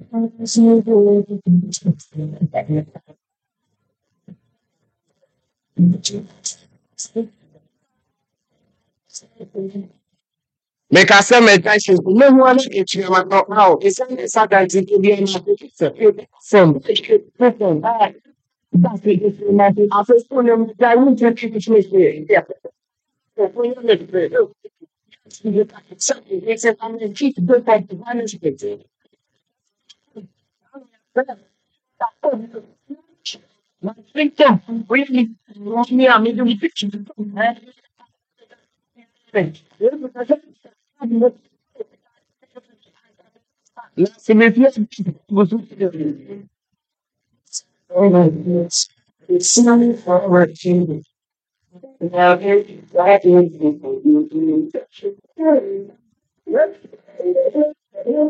Make a say me guys no one get you my talk now. It's a Saturday to be from that's it. I first one of the won't take it to me. Yeah. It's a I'm a keep good at the management. My thinking really want me I'm in the picture. Last minute, was oh my goodness. It's not forward to now. I